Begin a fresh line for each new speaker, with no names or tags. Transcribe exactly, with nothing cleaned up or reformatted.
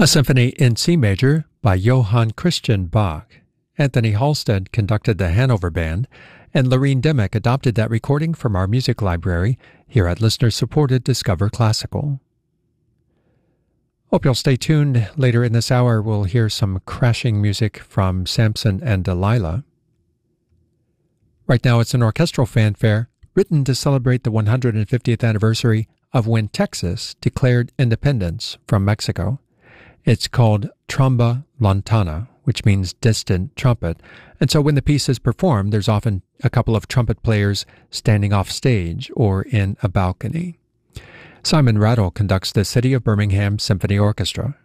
A symphony in C major by Johann Christian Bach. Anthony Halstead conducted the Hanover Band, and Lorene Dimmick adopted that recording from our music library here at listener-supported Discover Classical. Hope you'll stay tuned. Later in this hour, we'll hear some crashing music from Samson and Delilah. Right now, it's an orchestral fanfare written to celebrate the one hundred fiftieth anniversary of when Texas declared independence from Mexico. It's called Tromba Lontana, which means distant trumpet. And so when the piece is performed, there's often a couple of trumpet players standing off stage or in a balcony. Simon Rattle conducts the City of Birmingham Symphony Orchestra.